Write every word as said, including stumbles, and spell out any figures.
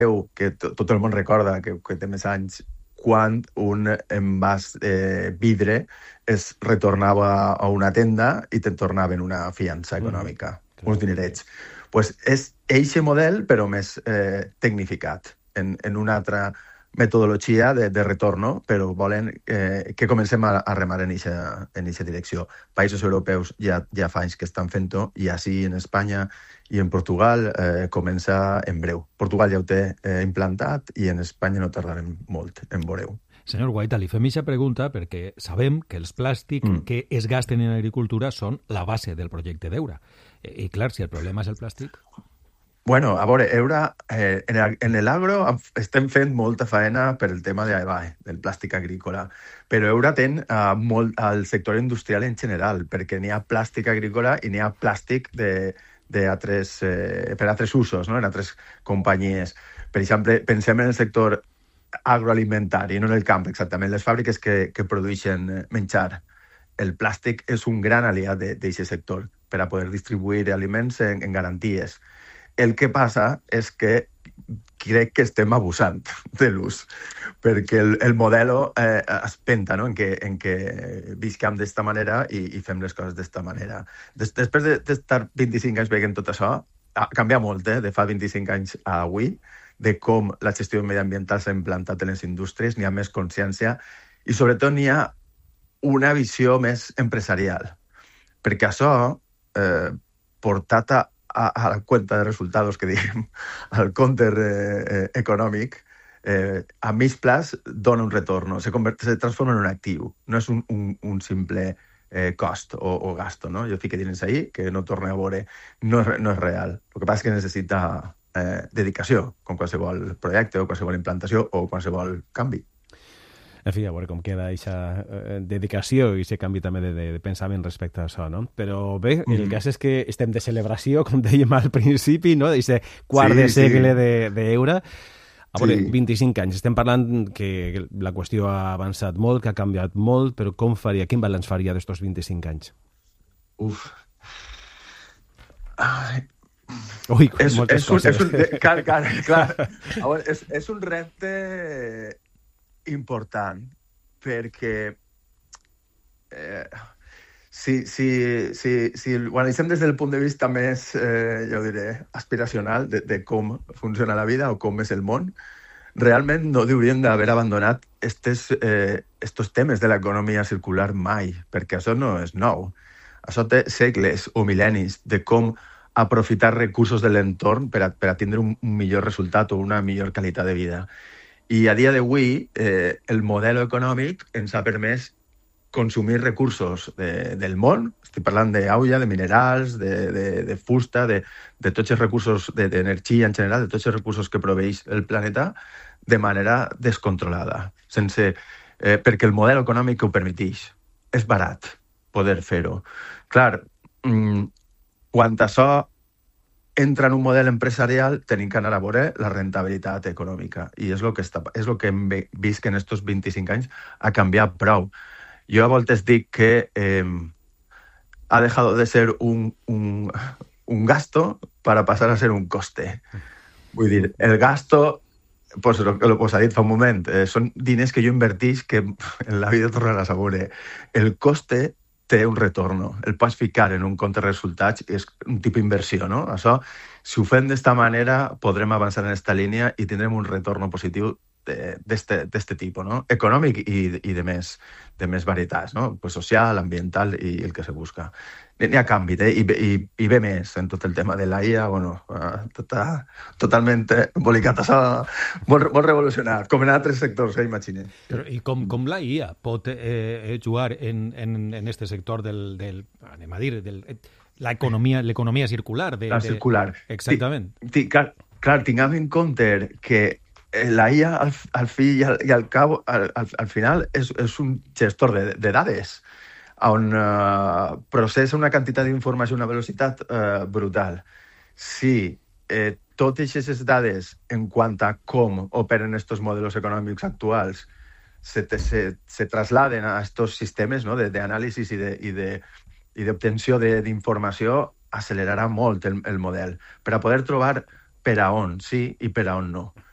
que to- tot el món recorda, que, que té més anys, quan un envàs de vidre es retornava a una tenda i te'n tornaven una fiança econòmica, Mm-hmm. uns dinerets. Pues és eixe model, però més eh, tecnificat, en, en una altra metodologia de, de retorno, però volen eh, que comencem a, a remar en eixa en eixa direcció. Països europeus ja, ja fa anys que estan fent-ho, i així en Espanya i en Portugal eh, comença en breu. Portugal ja ho té eh, implantat i en Espanya no tardarem molt en veure-ho. Senyor Guaita, li fem aquesta pregunta perquè sabem que els plàstics Mm. que es gasten en agricultura són la base del projecte d'Eura. I, i clar, si el problema és el plàstic... Bueno, a veure, Eura, eh, en, el, en l'agro estem fent molta faena per el tema de, va, del plàstic agrícola, però Eura ten uh, molt al sector industrial en general, perquè n'hi ha plàstic agrícola i n'hi ha plàstic de, de altres, eh, per altres usos, no? En altres companyies. Per exemple, pensem en el sector agroalimentari, no en el camp exactament, les fàbriques que, que produeixen menjar. El plàstic és un gran aliat d'aquest sector per a poder distribuir aliments en, en garanties. El que passa és que crec que estem abusant de l'ús, perquè el, el model eh, es penta, no? en, què, en què visquem d'esta manera i, i fem les coses d'esta manera. Des, després d'estar de, vint-i-cinc anys veient tot això, ha canviat molt, eh, de fa vint-i-cinc anys a avui, de com la gestió mediambiental s'ha implantat en les indústries, n'hi ha més consciència i sobretot n'hi ha una visió més empresarial, perquè això, eh, portat a A, a la cuenta de resultados, que diguem, al compte eh, eh, econòmic, eh, a mig plaç dona un retorn, se, convert, se transforma en un actiu, no és un, un, un simple eh, cost o, o gasto, no? Jo fico diners ahí, que no torne a veure, no és, no és real. El que passa és que necessita eh, dedicació, com qualsevol projecte o qualsevol implantació o qualsevol canvi. En fi, a veure com queda aquesta eh, dedicació i aquest canvi també de, de, de pensament respecte a això, no? Però bé, el mm. cas és que estem de celebració, com dèiem al principi, no? D'aquest quart sí, de segle sí. d'Eura. A veure, sí. vint-i-cinc anys. Estem parlant que la qüestió ha avançat molt, que ha canviat molt, però com faria, quin balanç faria d'estos vint-i-cinc anys? Uf. Ai... Ui, és, moltes és coses. Un, és un, clar, clar, clar. A veure, és, és un repte important, perquè eh, si, si, si, si ho analitzem des del punt de vista més, eh, jo diré, aspiracional de, de com funciona la vida o com és el món, realment no hauríem d'haver abandonat estes, eh, estos temes de l'economia circular mai, perquè això no és nou. Això té segles o mil·lennis de com aprofitar recursos de l'entorn per a, per a tindre un, un millor resultat o una millor qualitat de vida. I a dia d'avui, eh, el model econòmic ens ha permès consumir recursos de, del món, estic parlant d'aigua, de minerals, de, de, de fusta, de, de tots els recursos d'energia en general, de tots els recursos que proveeix el planeta, de manera descontrolada, sense, eh, perquè el model econòmic ho permeteix. És barat poder fer-ho. Clar, mmm, quan això entra en un model empresarial, tenim que anar a veure la rentabilitat econòmica. I és el que, està, és el que hem vist que en aquests vint-i-cinc anys ha canviat prou. Jo a voltes dic que eh, ha dejado de ser un, un, un gasto para pasar a ser un coste. Vull dir, el gasto, pues, lo, lo pues, ha dit fa un moment, eh, són diners que jo invertís que en la vida tornaràs a veure. El coste té un retorn. El pots ficar en un compte de resultats, és un tipus d'inversió, no? Això, si ho fem d'esta manera, podrem avançar en aquesta línia i tindrem un retorn positiu d'este tipus, no? Econòmic i, i de, més, de més varietats, no? Pues social, ambiental i el que se busca. N'hi ha canvi, eh? I, i, i ve més en tot el tema de l'A I A, bueno, tota, totalment embolicat, això, molt, molt revolucionat, com en altres sectors, eh, imagine. Però, I com, com l'A I A pot eh, jugar en, en, en este sector del, del anem a dir, del, l'economia circular? De, la circular. De, exactament. T, t, clar, clar, tinguem en compte que la I A, al, al fi i al, i al cabo, al, al, al final, és, és un gestor de, de dades, on uh, processa una quantitat d'informació a una velocitat uh, brutal. Si eh, totes aquestes dades en quant a com operen aquests models econòmics actuals se, se, se trasladen a aquests sistemes, no, d'anàlisi i de, i de, i d'obtenció d'informació, accelerarà molt el, el model, per a poder trobar per a on sí i per a on no.